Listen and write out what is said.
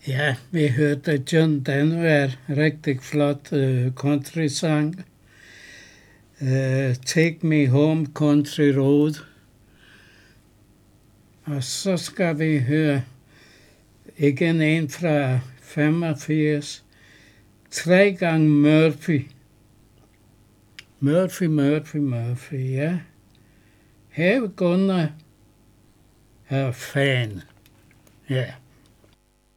Ja, vi hørte John Denver, rigtig flot country-sang. Take Me Home, Country Road. Og så skal vi høre igen en fra 85. 3 gange Murphy. Murphy, Murphy, Murphy, ja. Have gonna have fun. Ja.